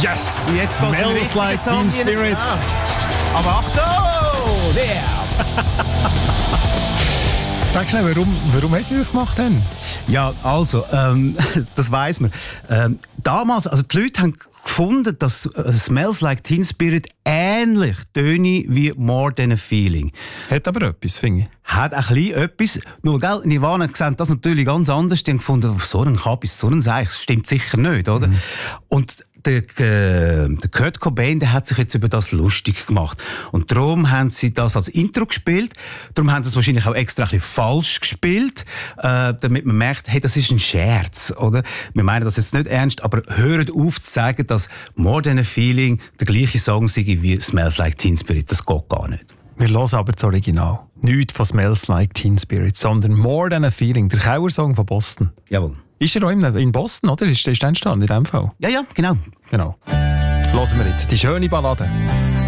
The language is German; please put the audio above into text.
Yes! Jetzt geht's in den Smells like richtigen Teen Song Spirit. rein. Aber Achtung! Der! Sag schnell, warum hast du das gemacht denn? Ja, also, das weiss man. Damals, also die Leute haben gefunden, dass Smells Like Teen Spirit ähnlich töne wie More Than a Feeling. Hat aber etwas, finde ich. Hat ein bisschen etwas. Nur, gell, Nirvana sehen das natürlich ganz anders. Die haben gefunden, so ein Kabis, so ein Seich, das stimmt sicher nicht, oder? Und der Kurt Cobain, der hat sich jetzt über das lustig gemacht. Und darum haben sie das als Intro gespielt. Darum haben sie es wahrscheinlich auch extra ein bisschen falsch gespielt, damit man merkt, hey, das ist ein Scherz, oder? Wir meinen das jetzt nicht ernst, aber hört auf zu sagen, dass More Than a Feeling der gleiche Song sei wie Smells Like Teen Spirit. Das geht gar nicht. Wir hören aber das Original. Nicht von Smells Like Teen Spirit, sondern More Than a Feeling, der Kauer-Song von Boston. Jawohl. Ist er auch in Boston, oder? Ist der entstanden in dem Fall? Ja, genau. Genau. Hören wir jetzt die schöne Ballade.